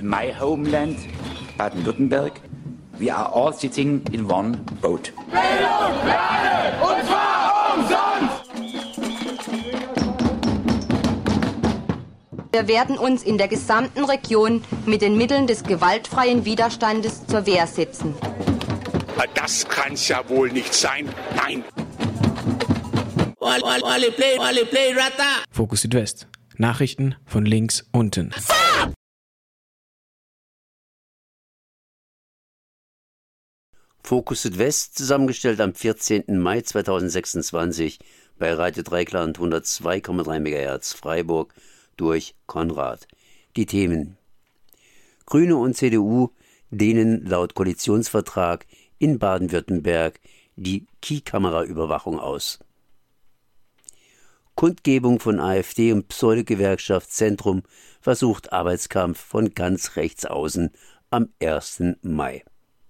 my homeland, Baden-Württemberg. We are all sitting in one boat. Bildung für alle, und zwar umsonst! Wir werden uns in der gesamten Region mit den Mitteln des gewaltfreien Widerstandes zur Wehr setzen. Das kann's ja wohl nicht sein. Nein. Fokus Südwest. Nachrichten von links unten. Fokus Südwest, zusammengestellt am 14. Mai 2026 bei Radio Dreikland 102,3 MHz Freiburg durch Konrad. Die Themen: Grüne und CDU dehnen laut Koalitionsvertrag in Baden-Württemberg die Key-Kamera-Überwachung aus. Kundgebung von AfD und Pseudogewerkschaft Zentrum versucht Arbeitskampf von ganz rechts außen am 1. Mai.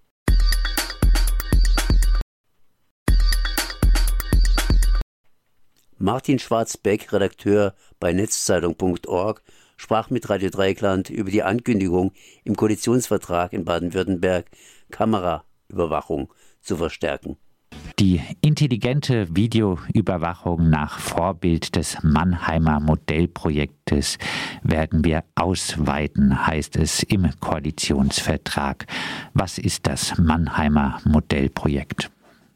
Martin Schwarzbeck, Redakteur bei Netzzeitung.org, sprach mit Radio Dreikland über die Ankündigung, im Koalitionsvertrag in Baden-Württemberg Kameraüberwachung zu verstärken. Die intelligente Videoüberwachung nach Vorbild des Mannheimer Modellprojektes werden wir ausweiten, heißt es im Koalitionsvertrag. Was ist das Mannheimer Modellprojekt?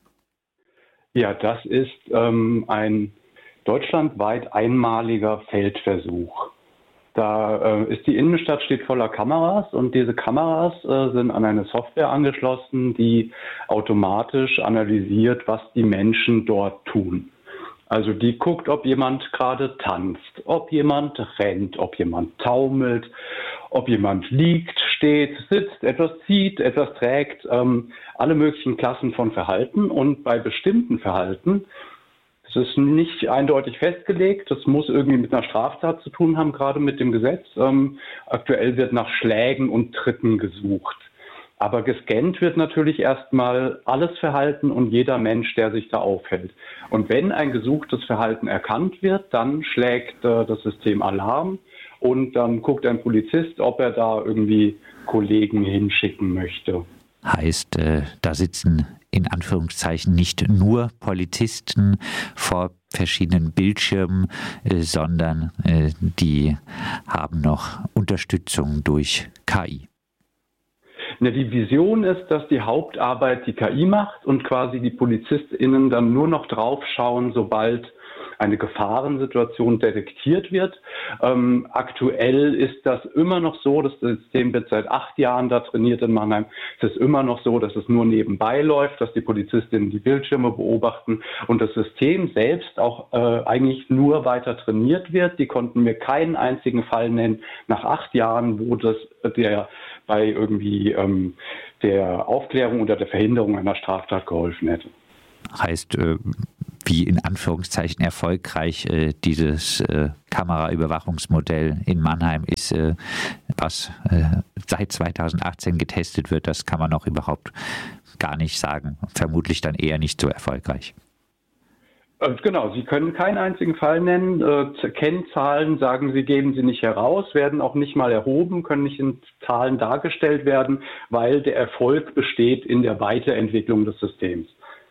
Ja, das ist ein deutschlandweit einmaliger Feldversuch. Da ist die Innenstadt steht voller Kameras und diese Kameras sind an eine Software angeschlossen, die automatisch analysiert, was die Menschen dort tun. Also die guckt, ob jemand gerade tanzt, ob jemand rennt, ob jemand taumelt, ob jemand liegt, steht, sitzt, etwas zieht, etwas trägt, alle möglichen Klassen von Verhalten. Und bei bestimmten Verhalten, das ist nicht eindeutig festgelegt, das muss irgendwie mit einer Straftat zu tun haben, gerade mit dem Gesetz. Aktuell wird nach Schlägen und Tritten gesucht. Aber gescannt wird natürlich erstmal alles Verhalten und jeder Mensch, der sich da aufhält. Und wenn ein gesuchtes Verhalten erkannt wird, dann schlägt das System Alarm und dann guckt ein Polizist, ob er da irgendwie Kollegen hinschicken möchte. Heißt, da sitzen in Anführungszeichen nicht nur Polizisten vor verschiedenen Bildschirmen, sondern die haben noch Unterstützung durch KI. Die Vision ist, dass die Hauptarbeit die KI macht und quasi die PolizistInnen dann nur noch drauf schauen, sobald eine Gefahrensituation detektiert wird. Aktuell ist das immer noch so, das System wird seit 8 Jahren da trainiert in Mannheim. Es ist immer noch so, dass es nur nebenbei läuft, dass die Polizistinnen die Bildschirme beobachten und das System selbst auch eigentlich nur weiter trainiert wird. Die konnten mir keinen einzigen Fall nennen nach 8 Jahren, wo das bei irgendwie der Aufklärung oder der Verhinderung einer Straftat geholfen hätte. Heißt, wie in Anführungszeichen erfolgreich dieses Kameraüberwachungsmodell in Mannheim ist, was seit 2018 getestet wird, das kann man noch überhaupt gar nicht sagen. Vermutlich dann eher nicht so erfolgreich. Genau, Sie können keinen einzigen Fall nennen. Kennzahlen, sagen Sie, geben Sie nicht heraus, werden auch nicht mal erhoben, können nicht in Zahlen dargestellt werden, weil der Erfolg besteht in der Weiterentwicklung des Systems.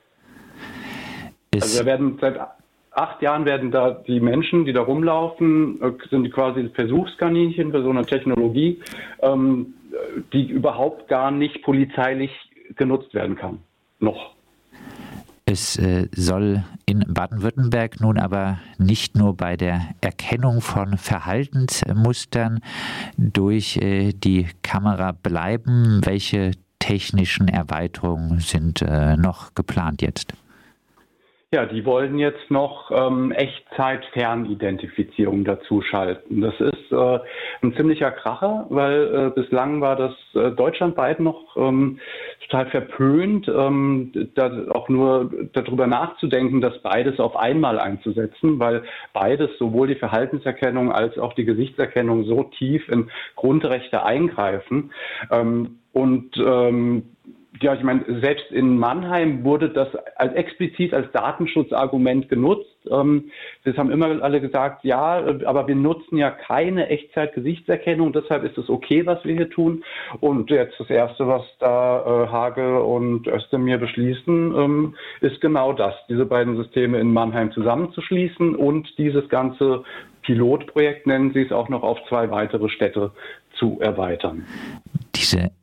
Also wir werden seit 8 Jahren werden da die Menschen, die da rumlaufen, sind quasi Versuchskaninchen für so eine Technologie, die überhaupt gar nicht polizeilich genutzt werden kann. Noch. Es soll in Baden-Württemberg nun aber nicht nur bei der Erkennung von Verhaltensmustern durch die Kamera bleiben. Welche technischen Erweiterungen sind noch geplant jetzt? Ja, die wollen jetzt noch Echtzeit-Fernidentifizierung dazu schalten. Das ist ein ziemlicher Kracher, weil bislang war das deutschlandweit noch total verpönt, da auch nur darüber nachzudenken, das beides auf einmal einzusetzen, weil beides, sowohl die Verhaltenserkennung als auch die Gesichtserkennung, so tief in Grundrechte eingreifen. Ja, ich meine, selbst in Mannheim wurde das explizit als Datenschutzargument genutzt. Das haben immer alle gesagt, ja, aber wir nutzen ja keine Echtzeit-Gesichtserkennung, deshalb ist es okay, was wir hier tun. Und jetzt das Erste, was da Hagel und Özdemir beschließen, ist genau das, diese beiden Systeme in Mannheim zusammenzuschließen und dieses ganze Pilotprojekt, nennen sie es, auch noch auf 2 weitere Städte zu erweitern. Diese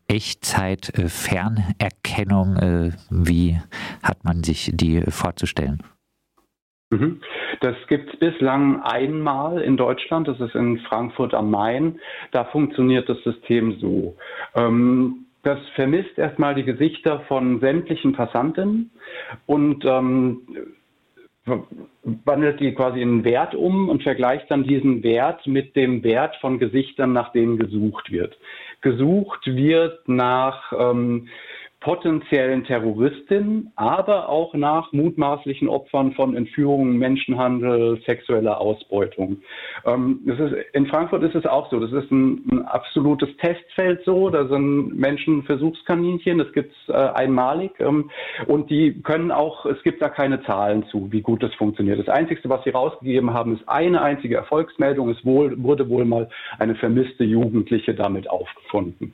Echtzeit-Fernerkennung, wie hat man sich die vorzustellen? Das gibt es bislang einmal in Deutschland, das ist in Frankfurt am Main. Da funktioniert das System so. Das vermisst erstmal die Gesichter von sämtlichen Passanten und wandelt die quasi in einen Wert um und vergleicht dann diesen Wert mit dem Wert von Gesichtern, nach denen gesucht wird. Gesucht wird nach potenziellen Terroristinnen, aber auch nach mutmaßlichen Opfern von Entführungen, Menschenhandel, sexueller Ausbeutung. In Frankfurt ist es auch so. Das ist ein absolutes Testfeld so. Da sind Menschen Versuchskaninchen. Das gibt es einmalig. Und die können auch, es gibt da keine Zahlen zu, wie gut das funktioniert. Das Einzige, was sie rausgegeben haben, ist eine einzige Erfolgsmeldung. Es wurde wohl mal eine vermisste Jugendliche damit aufgefunden.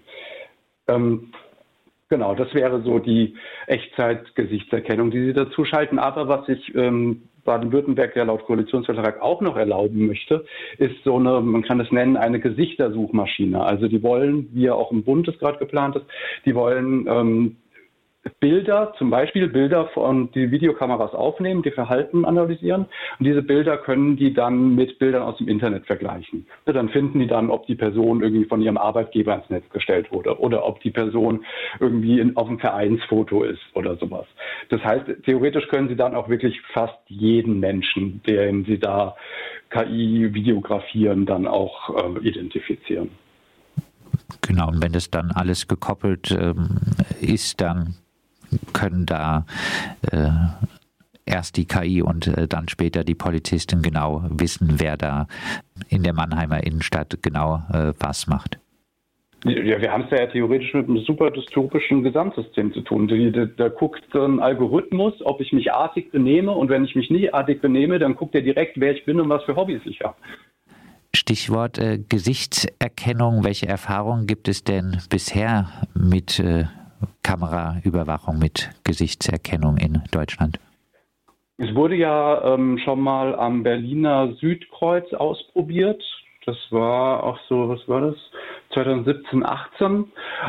Genau, das wäre so die Echtzeit-Gesichtserkennung, die Sie dazu schalten. Aber was sich Baden-Württemberg ja laut Koalitionsvertrag auch noch erlauben möchte, ist so eine, man kann es nennen, eine Gesichtersuchmaschine. Also die wollen, wie ja auch im Bund es gerade geplant ist, die wollen Bilder, zum Beispiel Bilder von die Videokameras aufnehmen, die Verhalten analysieren und diese Bilder können die dann mit Bildern aus dem Internet vergleichen. Ja, dann finden die dann, ob die Person irgendwie von ihrem Arbeitgeber ins Netz gestellt wurde oder ob die Person irgendwie auf einem Vereinsfoto ist oder sowas. Das heißt, theoretisch können sie dann auch wirklich fast jeden Menschen, den sie da KI videografieren, dann auch identifizieren. Genau, und wenn das dann alles gekoppelt ist, dann können da erst die KI und dann später die Polizistin genau wissen, wer da in der Mannheimer Innenstadt genau was macht. Ja, wir haben es ja theoretisch mit einem super dystopischen Gesamtsystem zu tun. Da guckt so ein Algorithmus, ob ich mich artig benehme und wenn ich mich nicht artig benehme, dann guckt er direkt, wer ich bin und was für Hobbys ich habe. Stichwort Gesichtserkennung. Welche Erfahrungen gibt es denn bisher mit Kameraüberwachung, mit Gesichtserkennung in Deutschland? Es wurde ja schon mal am Berliner Südkreuz ausprobiert. Das war auch so, was war das? 2017, 18.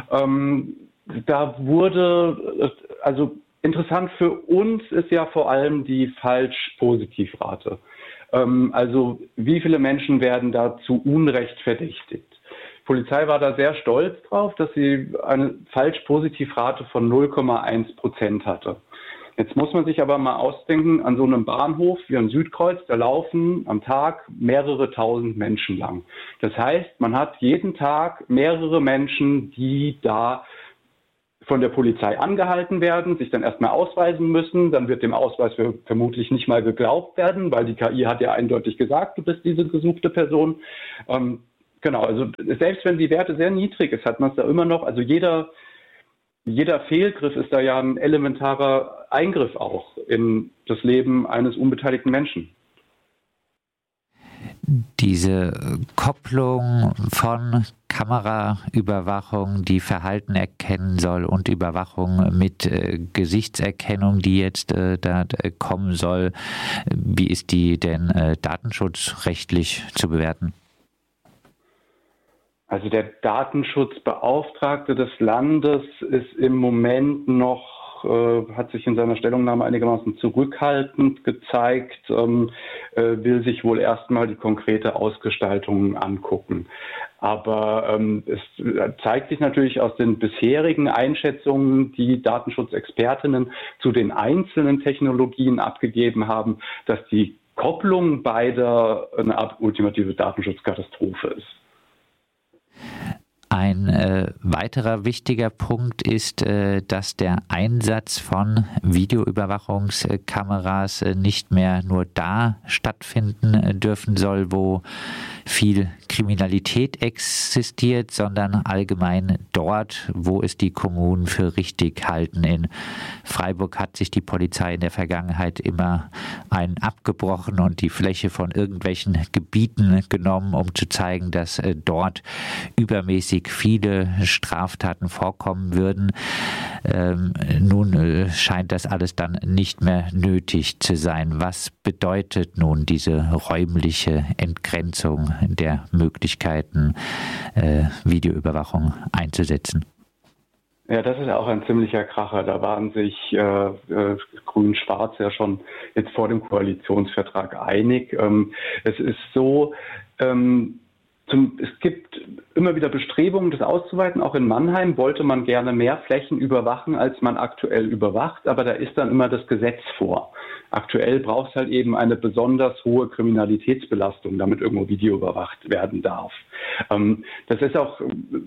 Da wurde, also interessant für uns ist ja vor allem die Falsch-Positiv-Rate. Also wie viele Menschen werden da zu Unrecht verdächtigt? Die Polizei war da sehr stolz drauf, dass sie eine Falsch-Positiv-Rate von 0,1% hatte. Jetzt muss man sich aber mal ausdenken, an so einem Bahnhof wie am Südkreuz, da laufen am Tag mehrere tausend Menschen lang. Das heißt, man hat jeden Tag mehrere Menschen, die da von der Polizei angehalten werden, sich dann erstmal ausweisen müssen, dann wird dem Ausweis vermutlich nicht mal geglaubt werden, weil die KI hat ja eindeutig gesagt, du bist diese gesuchte Person. Genau, also selbst wenn die Werte sehr niedrig ist, hat man es da immer noch, also jeder Fehlgriff ist da ja ein elementarer Eingriff auch in das Leben eines unbeteiligten Menschen. Diese Kopplung von Kameraüberwachung, die Verhalten erkennen soll, und Überwachung mit Gesichtserkennung, die jetzt da kommen soll, wie ist die denn datenschutzrechtlich zu bewerten? Also der Datenschutzbeauftragte des Landes ist im Moment noch, hat sich in seiner Stellungnahme einigermaßen zurückhaltend gezeigt, will sich wohl erstmal die konkrete Ausgestaltung angucken. Aber es zeigt sich natürlich aus den bisherigen Einschätzungen, die Datenschutzexpertinnen zu den einzelnen Technologien abgegeben haben, dass die Kopplung beider eine ultimative Datenschutzkatastrophe ist. Ein weiterer wichtiger Punkt ist, dass der Einsatz von Videoüberwachungskameras nicht mehr nur da stattfinden dürfen soll, wo viel Kriminalität existiert, sondern allgemein dort, wo es die Kommunen für richtig halten. In Freiburg hat sich die Polizei in der Vergangenheit immer einen abgebrochen und die Fläche von irgendwelchen Gebieten genommen, um zu zeigen, dass dort übermäßig viele Straftaten vorkommen würden. Nun scheint das alles dann nicht mehr nötig zu sein. Was bedeutet nun diese räumliche Entgrenzung der Möglichkeiten, Videoüberwachung einzusetzen? Ja, das ist auch ein ziemlicher Kracher. Da waren sich Grün-Schwarz ja schon jetzt vor dem Koalitionsvertrag einig. Es ist so, es gibt immer wieder Bestrebungen, das auszuweiten. Auch in Mannheim wollte man gerne mehr Flächen überwachen, als man aktuell überwacht. Aber da ist dann immer das Gesetz vor. Aktuell braucht es halt eben eine besonders hohe Kriminalitätsbelastung, damit irgendwo Video überwacht werden darf. Das ist auch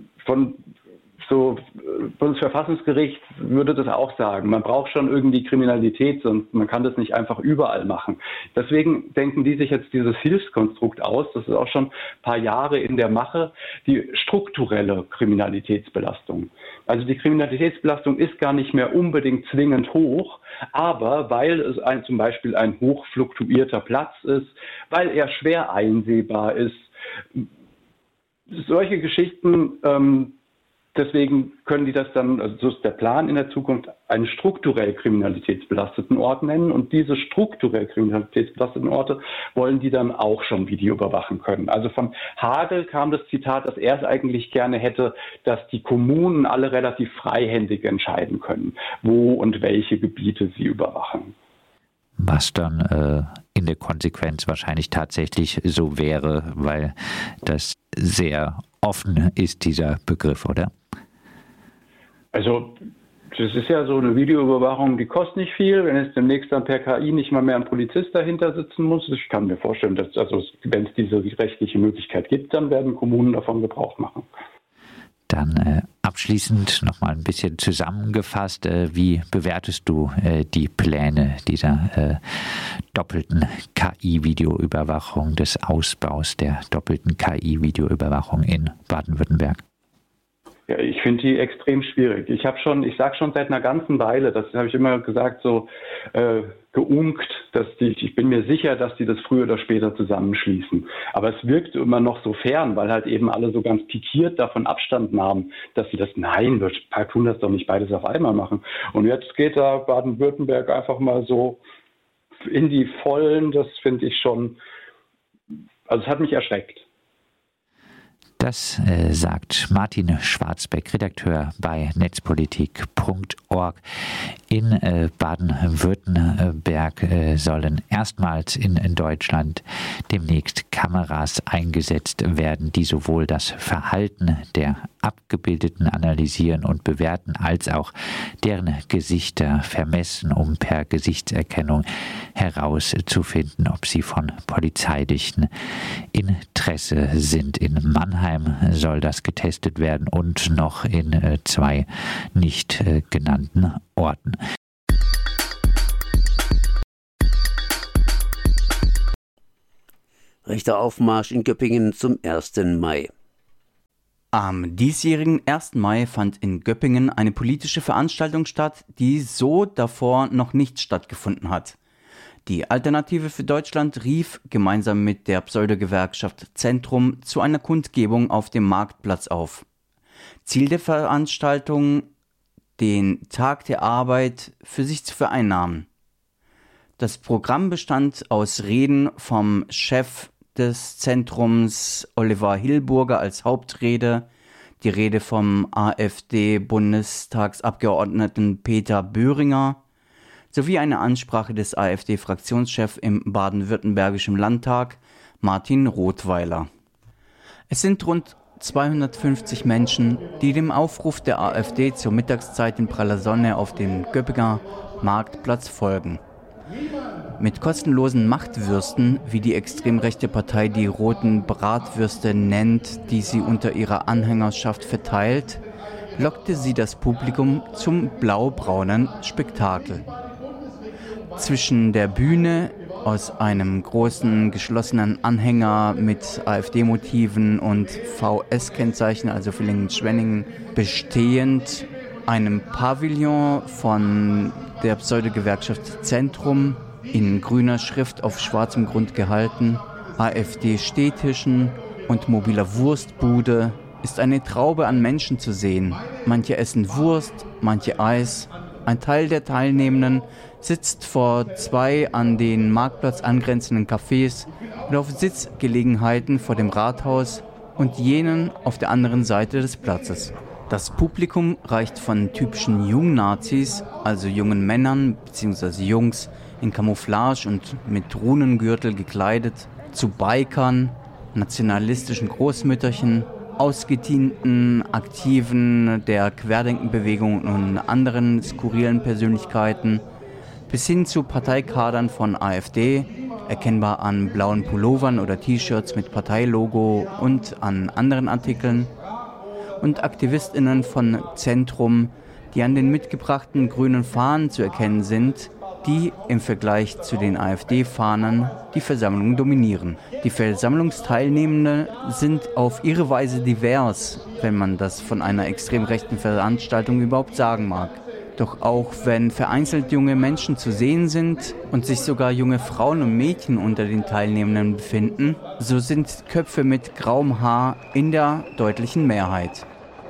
Bundesverfassungsgericht würde das auch sagen. Man braucht schon irgendwie Kriminalität, sonst man kann das nicht einfach überall machen. Deswegen denken die sich jetzt dieses Hilfskonstrukt aus, das ist auch schon ein paar Jahre in der Mache, die strukturelle Kriminalitätsbelastung. Also die Kriminalitätsbelastung ist gar nicht mehr unbedingt zwingend hoch, aber weil es zum Beispiel ein hochfluktuierter Platz ist, weil er schwer einsehbar ist, solche Geschichten, deswegen können die das dann, also so ist der Plan in der Zukunft, einen strukturell kriminalitätsbelasteten Ort nennen. Und diese strukturell kriminalitätsbelasteten Orte wollen die dann auch schon Video überwachen können. Also von Hagel kam das Zitat, dass er es eigentlich gerne hätte, dass die Kommunen alle relativ freihändig entscheiden können, wo und welche Gebiete sie überwachen. Was dann in der Konsequenz wahrscheinlich tatsächlich so wäre, weil das sehr offen ist, dieser Begriff, oder? Also das ist ja so eine Videoüberwachung, die kostet nicht viel. Wenn es demnächst dann per KI nicht mal mehr ein Polizist dahinter sitzen muss, ich kann mir vorstellen, dass wenn es diese rechtliche Möglichkeit gibt, dann werden Kommunen davon Gebrauch machen. Dann abschließend nochmal ein bisschen zusammengefasst, wie bewertest du die Pläne dieser doppelten KI-Videoüberwachung, des Ausbaus der doppelten KI-Videoüberwachung in Baden-Württemberg? Ja, ich finde die extrem schwierig. Ich sage schon seit einer ganzen Weile, das habe ich immer gesagt, so geunkt, ich bin mir sicher, dass die das früher oder später zusammenschließen. Aber es wirkt immer noch so fern, weil halt eben alle so ganz pikiert davon Abstand nahmen, dass sie wir tun das doch nicht beides auf einmal machen. Und jetzt geht da Baden-Württemberg einfach mal so in die Vollen, das finde ich schon, also es hat mich erschreckt. Das sagt Martin Schwarzbeck, Redakteur bei netzpolitik.org. In Baden-Württemberg sollen erstmals in Deutschland demnächst Kameras eingesetzt werden, die sowohl das Verhalten der Abgebildeten analysieren und bewerten, als auch deren Gesichter vermessen, um per Gesichtserkennung herauszufinden, ob sie von polizeilichem Interesse sind. In Mannheim soll das getestet werden und noch in 2 nicht genannten Orten. Rechter Aufmarsch in Göppingen zum 1. Mai. Am diesjährigen 1. Mai fand in Göppingen eine politische Veranstaltung statt, die so davor noch nicht stattgefunden hat. Die Alternative für Deutschland rief gemeinsam mit der Pseudogewerkschaft Zentrum zu einer Kundgebung auf dem Marktplatz auf. Ziel der Veranstaltung, den Tag der Arbeit für sich zu vereinnahmen. Das Programm bestand aus Reden vom Chef des Zentrums Oliver Hilburger als Hauptrede, die Rede vom AfD-Bundestagsabgeordneten Peter Böhringer sowie eine Ansprache des AfD-Fraktionschefs im baden-württembergischen Landtag, Martin Rothweiler. Es sind rund 250 Menschen, die dem Aufruf der AfD zur Mittagszeit in praller Sonne auf dem Göppinger Marktplatz folgen. Mit kostenlosen Machtwürsten, wie die extrem rechte Partei die roten Bratwürste nennt, die sie unter ihrer Anhängerschaft verteilt, lockte sie das Publikum zum blau-braunen Spektakel. Zwischen der Bühne, aus einem großen geschlossenen Anhänger mit AfD-Motiven und VS-Kennzeichen, also Villingen-Schwenningen, bestehend, einem Pavillon von der Pseudogewerkschaft Zentrum, in grüner Schrift auf schwarzem Grund gehalten, AfD-Stehtischen und mobiler Wurstbude, ist eine Traube an Menschen zu sehen. Manche essen Wurst, manche Eis. Ein Teil der Teilnehmenden sitzt vor 2 an den Marktplatz angrenzenden Cafés oder auf Sitzgelegenheiten vor dem Rathaus und jenen auf der anderen Seite des Platzes. Das Publikum reicht von typischen Jungnazis, also jungen Männern bzw. Jungs in Camouflage und mit Runengürtel gekleidet, zu Bikern, nationalistischen Großmütterchen, ausgedienten Aktiven der Querdenkenbewegung und anderen skurrilen Persönlichkeiten, bis hin zu Parteikadern von AfD, erkennbar an blauen Pullovern oder T-Shirts mit Parteilogo und an anderen Artikeln, und AktivistInnen von Zentrum, die an den mitgebrachten grünen Fahnen zu erkennen sind, die im Vergleich zu den AfD-Fahnen die Versammlung dominieren. Die Versammlungsteilnehmenden sind auf ihre Weise divers, wenn man das von einer extrem rechten Veranstaltung überhaupt sagen mag. Doch auch wenn vereinzelt junge Menschen zu sehen sind und sich sogar junge Frauen und Mädchen unter den Teilnehmenden befinden, so sind Köpfe mit grauem Haar in der deutlichen Mehrheit.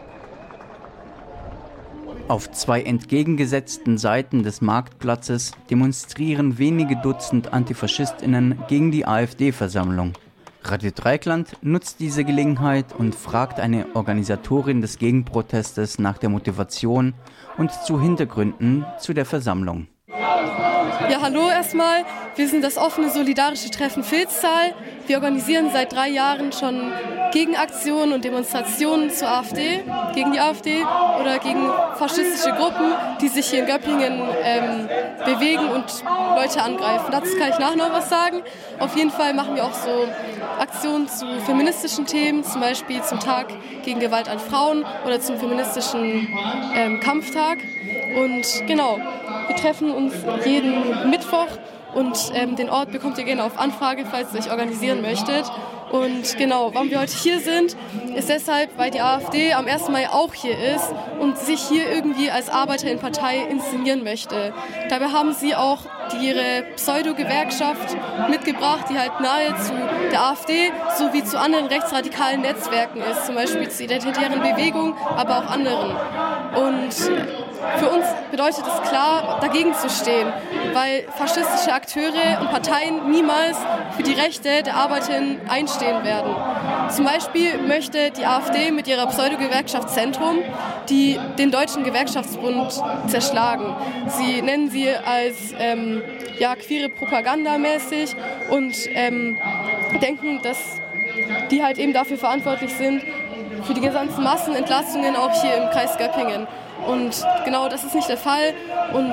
Auf 2 entgegengesetzten Seiten des Marktplatzes demonstrieren wenige Dutzend AntifaschistInnen gegen die AfD-Versammlung. Radio Dreieckland nutzt diese Gelegenheit und fragt eine Organisatorin des Gegenprotestes nach der Motivation und zu Hintergründen zu der Versammlung. Ja, hallo erstmal. Wir sind das offene solidarische Treffen Vilstal. Wir organisieren seit 3 Jahren schon Gegenaktionen und Demonstrationen zur AfD, gegen die AfD oder gegen faschistische Gruppen, die sich hier in Göppingen bewegen und Leute angreifen. Dazu kann ich nachher noch was sagen. Auf jeden Fall machen wir auch so Aktionen zu feministischen Themen, zum Beispiel zum Tag gegen Gewalt an Frauen oder zum feministischen Kampftag. Und genau, wir treffen uns jeden Mittwoch und den Ort bekommt ihr gerne auf Anfrage, falls ihr euch organisieren möchtet. Und genau, warum wir heute hier sind, ist deshalb, weil die AfD am 1. Mai auch hier ist und sich hier irgendwie als Arbeiterinnenpartei inszenieren möchte. Dabei haben sie auch ihre Pseudo-Gewerkschaft mitgebracht, die halt nahe zu der AfD sowie zu anderen rechtsradikalen Netzwerken ist, zum Beispiel zur Identitären Bewegung, aber auch anderen. Und für uns bedeutet es klar, dagegen zu stehen, weil faschistische Akteure und Parteien niemals für die Rechte der Arbeiterinnen einstehen werden. Zum Beispiel möchte die AfD mit ihrer Pseudo-Gewerkschaft Zentrum den Deutschen Gewerkschaftsbund zerschlagen. Sie nennen sie als queere Propaganda mäßig und denken, dass die halt eben dafür verantwortlich sind, für die gesamten Massenentlastungen auch hier im Kreis Göppingen. Und genau das ist nicht der Fall und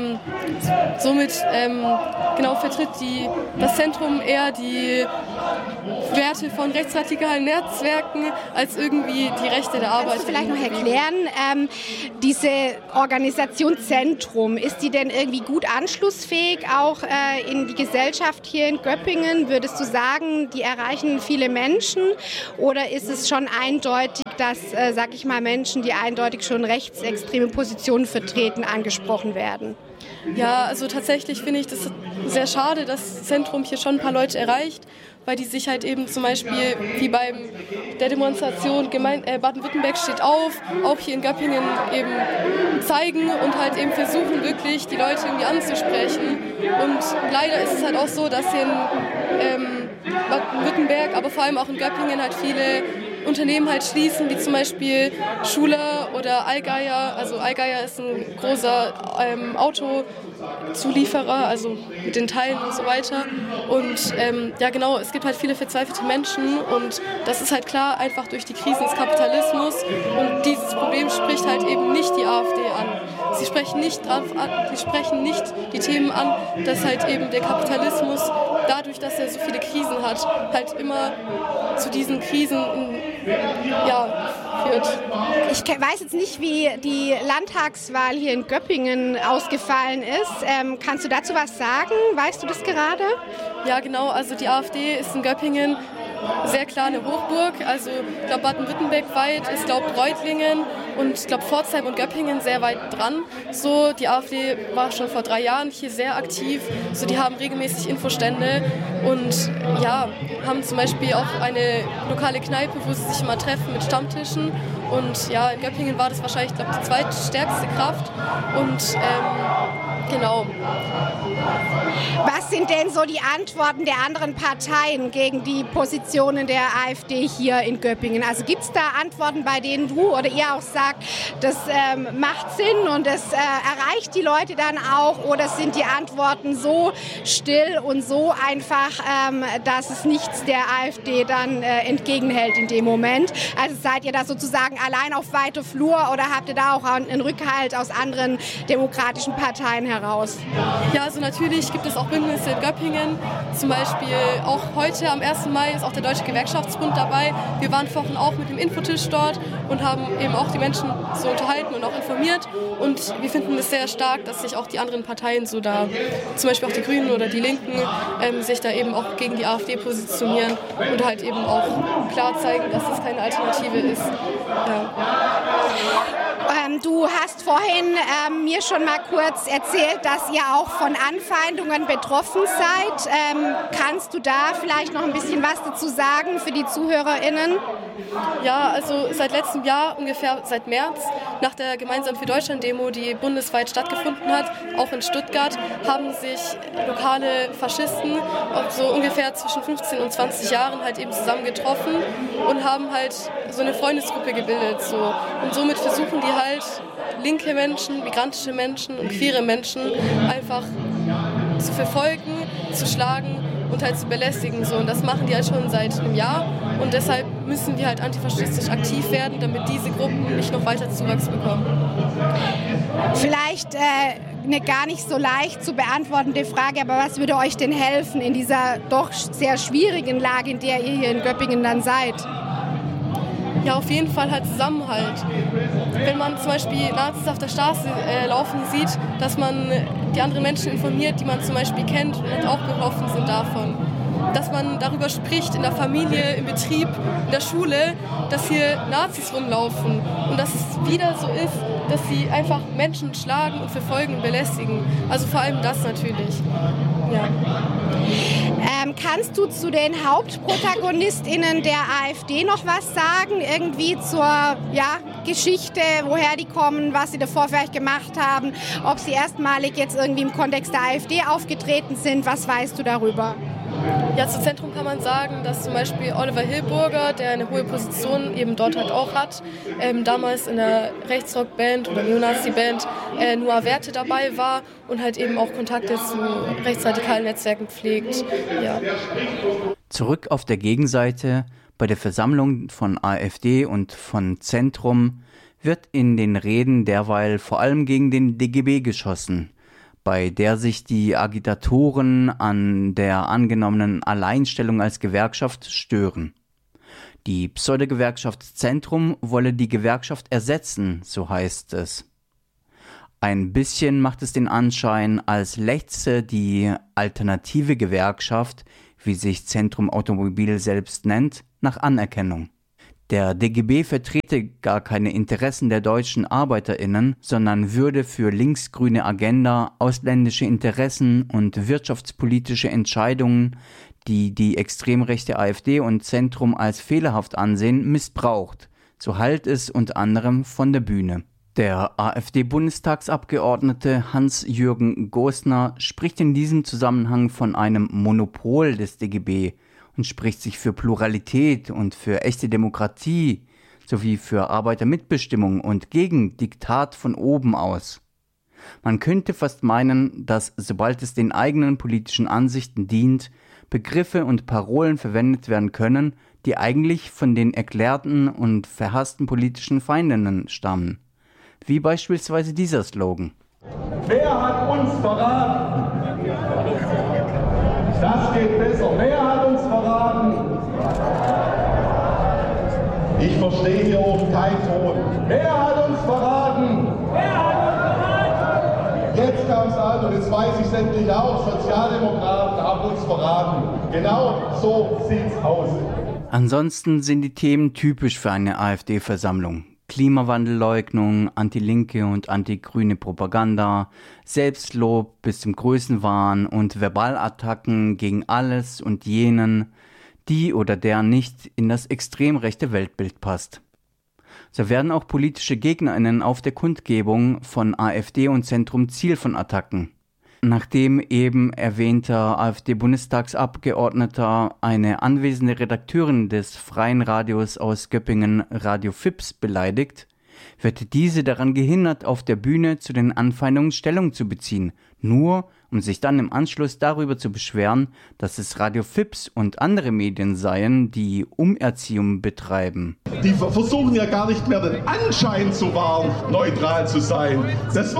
somit vertritt das Zentrum eher die Werte von rechtsradikalen Netzwerken als irgendwie die Rechte der Arbeit. Kannst du vielleicht noch erklären, diese Organisation Zentrum, ist die denn irgendwie gut anschlussfähig auch in die Gesellschaft hier in Göppingen? Würdest du sagen, die erreichen viele Menschen oder ist es schon eindeutig, dass, Menschen, die eindeutig schon rechtsextreme Positionen vertreten, angesprochen werden? Ja, also tatsächlich finde ich das sehr schade, dass das Zentrum hier schon ein paar Leute erreicht, weil die sich halt eben zum Beispiel wie bei der Demonstration Baden-Württemberg steht auf, auch hier in Göppingen eben zeigen und halt eben versuchen wirklich die Leute irgendwie anzusprechen. Und leider ist es halt auch so, dass hier in Baden-Württemberg, aber vor allem auch in Göppingen halt viele Unternehmen halt schließen, wie zum Beispiel Schuler oder Allgeier. Also Allgeier ist ein großer Autozulieferer, also mit den Teilen und so weiter. Und ja genau, es gibt halt viele verzweifelte Menschen und das ist halt klar, einfach durch die Krisen des Kapitalismus. Und dieses Problem spricht halt eben nicht die AfD an. Sie sprechen nicht die Themen an, dass halt eben der Kapitalismus dadurch, dass er so viele Krisen hat, halt immer zu diesen Krisen führt. Ich weiß jetzt nicht, wie die Landtagswahl hier in Göppingen ausgefallen ist. Kannst du dazu was sagen? Weißt du das gerade? Ja, genau. Also die AfD ist in Göppingen sehr klar eine Hochburg. Also ich glaube Baden-Württemberg weit, ich glaube Reutlingen und ich glaube Pforzheim und Göppingen sehr weit dran. So, die AfD war schon vor 3 Jahren hier sehr aktiv. So, die haben regelmäßig Infostände und ja, haben zum Beispiel auch eine lokale Kneipe, wo sie sich immer treffen mit Stammtischen. Und ja, in Göppingen war das wahrscheinlich, glaube ich, die zweitstärkste Kraft. Und genau. Was sind denn so die Antworten der anderen Parteien gegen die Positionen der AfD hier in Göppingen? Also gibt es da Antworten, bei denen du oder ihr auch sagt, das macht Sinn und das erreicht die Leute dann auch? Oder sind die Antworten so still und so einfach, dass es nichts der AfD dann entgegenhält in dem Moment? Also seid ihr da sozusagen allein auf weiter Flur oder habt ihr da auch einen Rückhalt aus anderen demokratischen Parteien heraus? Ja, also natürlich gibt es auch Bündnisse in Göppingen. Zum Beispiel auch heute am 1. Mai ist auch der Deutsche Gewerkschaftsbund dabei. Wir waren vorhin auch mit dem Infotisch dort und haben eben auch die Menschen so unterhalten und auch informiert. Und wir finden es sehr stark, dass sich auch die anderen Parteien so da, zum Beispiel auch die Grünen oder die Linken, sich da eben auch gegen die AfD positionieren und halt eben auch klar zeigen, dass es keine Alternative ist. Ja. Du hast vorhin mir schon mal kurz erzählt, dass ihr auch von Anfeindungen betroffen seid. Kannst du da vielleicht noch ein bisschen was dazu sagen für die ZuhörerInnen? Ja, also seit letztem Jahr, ungefähr seit März, nach der Gemeinsam für Deutschland-Demo, die bundesweit stattgefunden hat, auch in Stuttgart, haben sich lokale Faschisten, so ungefähr zwischen 15 und 20 Jahren, halt eben zusammengetroffen und haben halt so eine Freundesgruppe gebildet. So. Und somit versuchen die halt, linke Menschen, migrantische Menschen und queere Menschen einfach zu verfolgen, zu schlagen und halt zu belästigen. So. Und das machen die halt schon seit einem Jahr. Und deshalb müssen wir halt antifaschistisch aktiv werden, damit diese Gruppen nicht noch weiter Zuwachs bekommen. Vielleicht eine gar nicht so leicht zu beantwortende Frage, aber was würde euch denn helfen in dieser doch sehr schwierigen Lage, in der ihr hier in Göppingen dann seid? Ja, auf jeden Fall halt Zusammenhalt. Wenn man zum Beispiel Nazis auf der Straße laufen sieht, dass man die anderen Menschen informiert, die man zum Beispiel kennt und auch betroffen sind davon. Dass man darüber spricht in der Familie, im Betrieb, in der Schule, dass hier Nazis rumlaufen und dass es wieder so ist, dass sie einfach Menschen schlagen und verfolgen und belästigen. Also vor allem das natürlich. Ja. Kannst du zu den HauptprotagonistInnen der AfD noch was sagen? Irgendwie zur Geschichte, woher die kommen, was sie davor vielleicht gemacht haben, ob sie erstmalig jetzt irgendwie im Kontext der AfD aufgetreten sind? Was weißt du darüber? Ja, zu Zentrum kann man sagen, dass zum Beispiel Oliver Hilburger, der eine hohe Position eben dort halt auch hat, damals in der Rechtsrock-Band oder Neonazi-Band Noah Werte dabei war und halt eben auch Kontakte zu rechtsradikalen Netzwerken pflegt. Ja. Zurück auf der Gegenseite, bei der Versammlung von AfD und von Zentrum, wird in den Reden derweil vor allem gegen den DGB geschossen, bei der sich die Agitatoren an der angenommenen Alleinstellung als Gewerkschaft stören. Die Pseudogewerkschaft Zentrum wolle die Gewerkschaft ersetzen, so heißt es. Ein bisschen macht es den Anschein, als lechze die alternative Gewerkschaft, wie sich Zentrum Automobil selbst nennt, nach Anerkennung. Der DGB vertrete gar keine Interessen der deutschen ArbeiterInnen, sondern würde für linksgrüne Agenda, ausländische Interessen und wirtschaftspolitische Entscheidungen, die die extrem rechte AfD und Zentrum als fehlerhaft ansehen, missbraucht. So hallt es unter anderem von der Bühne. Der AfD-Bundestagsabgeordnete Hans-Jürgen Gosner spricht in diesem Zusammenhang von einem Monopol des DGB und spricht sich für Pluralität und für echte Demokratie sowie für Arbeitermitbestimmung und gegen Diktat von oben aus. Man könnte fast meinen, dass, sobald es den eigenen politischen Ansichten dient, Begriffe und Parolen verwendet werden können, die eigentlich von den erklärten und verhassten politischen Feindinnen stammen. Wie beispielsweise dieser Slogan. Wer hat uns verraten? Das geht besser. Wer hat uns verraten? Ich verstehe hier oben keinen Ton. Wer hat uns verraten? Wer hat uns verraten? Jetzt kam es an und jetzt weiß ich es endlich auch. Sozialdemokraten haben uns verraten. Genau so sieht's aus. Ansonsten sind die Themen typisch für eine AfD-Versammlung. Klimawandelleugnung, anti-linke und anti-grüne Propaganda, Selbstlob bis zum Größenwahn und Verbalattacken gegen alles und jenen, die oder der nicht in das extrem rechte Weltbild passt. So werden auch politische GegnerInnen auf der Kundgebung von AfD und Zentrum Ziel von Attacken. Nachdem eben erwähnter AfD-Bundestagsabgeordneter eine anwesende Redakteurin des freien Radios aus Göppingen, Radio Fips, beleidigt, wird diese daran gehindert, auf der Bühne zu den Anfeindungen Stellung zu beziehen, nur um sich dann im Anschluss darüber zu beschweren, dass es Radio Fips und andere Medien seien, die Umerziehung betreiben. Die versuchen ja gar nicht mehr den Anschein zu wahren, neutral zu sein. Das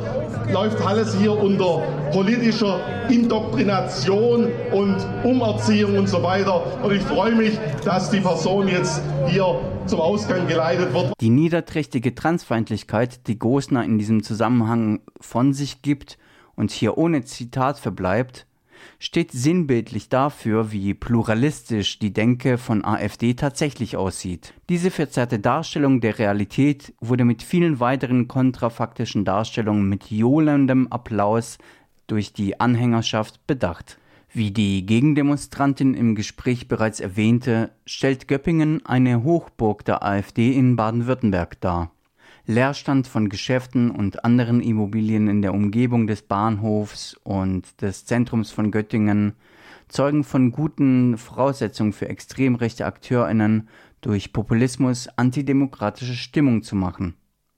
läuft alles hier unter politischer Indoktrination und Umerziehung und so weiter. Und ich freue mich, dass die Person jetzt hier zum Ausgang geleitet wird. Die niederträchtige Transfeindlichkeit, die Gosner in diesem Zusammenhang von sich gibt und hier ohne Zitat verbleibt, steht sinnbildlich dafür, wie pluralistisch die Denke von AfD tatsächlich aussieht. Diese verzerrte Darstellung der Realität wurde mit vielen weiteren kontrafaktischen Darstellungen mit johlendem Applaus durch die Anhängerschaft bedacht. Wie die Gegendemonstrantin im Gespräch bereits erwähnte, stellt Göppingen eine Hochburg der AfD in Baden-Württemberg dar. Leerstand von Geschäften und anderen Immobilien in der Umgebung des Bahnhofs und des Zentrums von Göttingen zeugen von guten Voraussetzungen für extrem rechte AkteurInnen, durch Populismus antidemokratische Stimmung zu machen.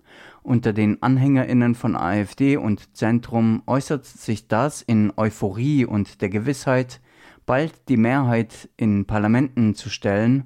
Unter den AnhängerInnen von AfD und Zentrum äußert sich das in Euphorie und der Gewissheit, bald die Mehrheit in Parlamenten zu stellen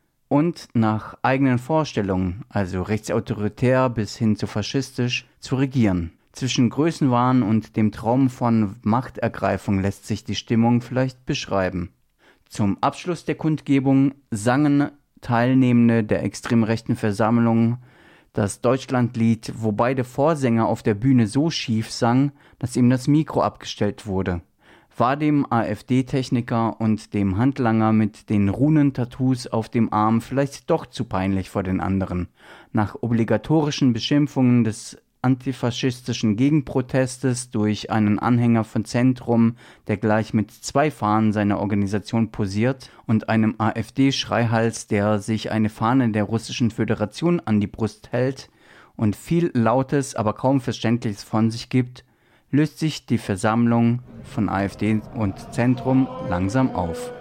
und nach eigenen Vorstellungen, also rechtsautoritär bis hin zu faschistisch, zu regieren. Zwischen Größenwahn und dem Traum von Machtergreifung lässt sich die Stimmung vielleicht beschreiben. Zum Abschluss der Kundgebung sangen Teilnehmende der extrem rechten Versammlung das Deutschlandlied, wobei der Vorsänger auf der Bühne so schief sang, dass ihm das Mikro abgestellt wurde. War dem AfD-Techniker und dem Handlanger mit den Runen-Tattoos auf dem Arm vielleicht doch zu peinlich vor den anderen. Nach obligatorischen Beschimpfungen des antifaschistischen Gegenprotestes durch einen Anhänger von Zentrum, der gleich mit 2 Fahnen seiner Organisation posiert, und einem AfD-Schreihals, der sich eine Fahne der Russischen Föderation an die Brust hält und viel Lautes, aber kaum Verständliches von sich gibt, löst sich die Versammlung von AfD und Zentrum langsam auf.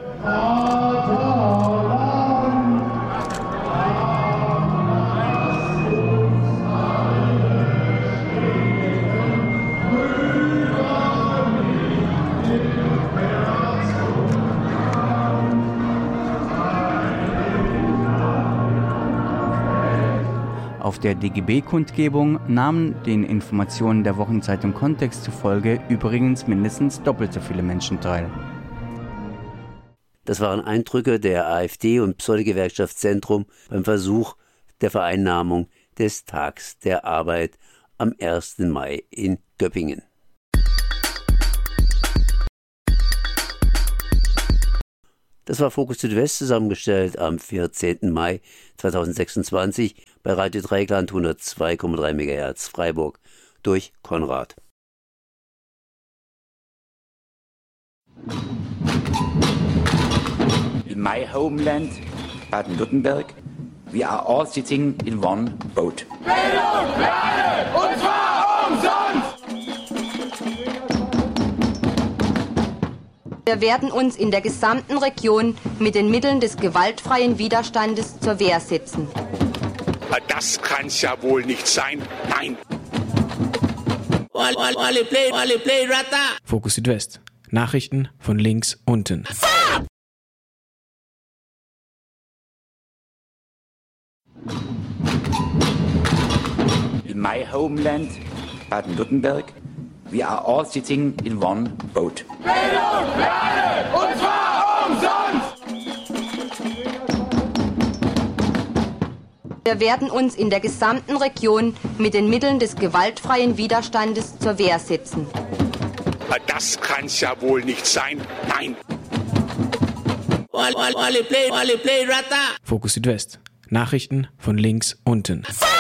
Auf der DGB-Kundgebung nahmen den Informationen der Wochenzeitung Kontext zufolge übrigens mindestens doppelt so viele Menschen teil. Das waren Eindrücke der AfD und Pseudogewerkschaft Zentrum beim Versuch der Vereinnahmung des Tags der Arbeit am 1. Mai in Göppingen. Das war Fokus Südwest, zusammengestellt am 14. Mai 2026 bei Radio Dreieckland 102,3 MHz Freiburg durch Konrad. In my homeland, Baden-Württemberg, we are all sitting in one boat. Bildung für alle, und zwar umsonst! Wir werden uns in der gesamten Region mit den Mitteln des gewaltfreien Widerstandes zur Wehr setzen. Das kann's ja wohl nicht sein. Nein. Fokus Südwest. Nachrichten von links unten. In my homeland, Baden-Württemberg, we are all sitting in one boat. Bildung für alle, und zwar umsonst! Wir werden uns in der gesamten Region mit den Mitteln des gewaltfreien Widerstandes zur Wehr setzen. Das kann's ja wohl nicht sein. Nein. Fokus Südwest. Nachrichten von links unten.